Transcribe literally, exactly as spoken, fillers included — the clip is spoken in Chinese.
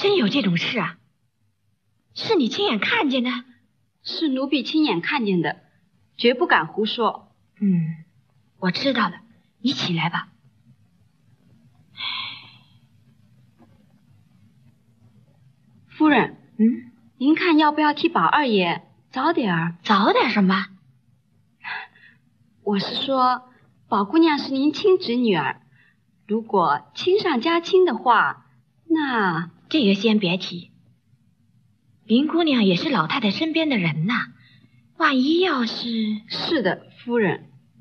真有这种事啊？是你亲眼看见的？ 是奴婢亲眼看见的，绝不敢胡说。 嗯，我知道了，你起来吧。 夫人， 嗯， 您看要不要替宝二爷早点儿？ 早点什么？ 我是说，宝姑娘是您亲侄女儿，如果亲上加亲的话，那这个先别提。林姑娘也是老太太身边的人呐，万一要是…… 是的，夫人。